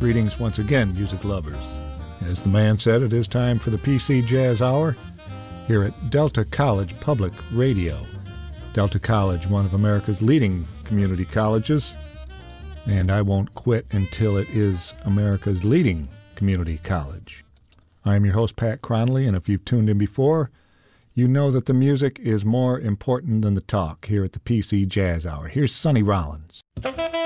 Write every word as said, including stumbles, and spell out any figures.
Greetings once again, music lovers. As the man said, it is time for the P C Jazz Hour here at Delta College Public Radio. Delta College, one of America's leading community colleges, and I won't quit until it is America's leading community college. I am your host, Pat Cronley, and if you've tuned in before, you know that the music is more important than the talk here at the P C Jazz Hour. Here's Sonny Rollins.